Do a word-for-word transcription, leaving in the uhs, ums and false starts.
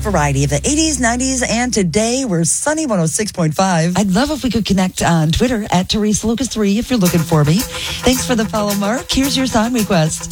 variety of the eighties, nineties, and today we're sunny one oh six point five. I'd love if we could connect on Twitter at Teresa Lucas three if you're looking for me. Thanks for the follow, Mark. Here's your song request.